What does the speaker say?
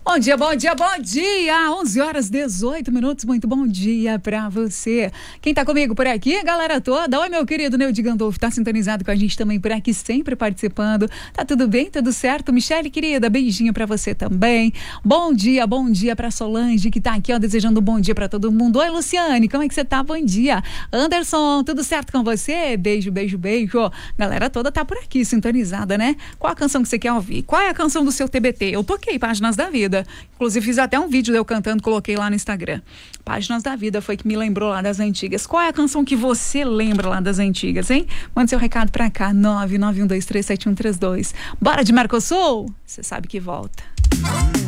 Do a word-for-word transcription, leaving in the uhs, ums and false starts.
Bom dia, bom dia, bom dia! onze horas e dezoito minutos, muito bom dia pra você. Quem tá comigo por aqui, a galera toda. Oi, meu querido Neudi Gandolfo, tá sintonizado com a gente também por aqui, sempre participando. Tá tudo bem? Tudo certo? Michele, querida, beijinho pra você também. Bom dia, bom dia pra Solange, que tá aqui, ó, desejando um bom dia pra todo mundo. Oi, Luciane, como é que você tá? Bom dia. Anderson, tudo certo com você? Beijo, beijo, beijo. Galera toda tá por aqui, sintonizada, né? Qual a canção que você quer ouvir? Qual é a canção do seu T B T? Eu toquei Páginas da Vida. Inclusive fiz até um vídeo de eu cantando, coloquei lá no Instagram. Páginas da Vida foi que me lembrou lá das antigas. Qual é a canção que você lembra lá das antigas, hein? Mande seu recado pra cá, nove nove um dois três sete um três dois. Bora de Mercosul? Você sabe que volta.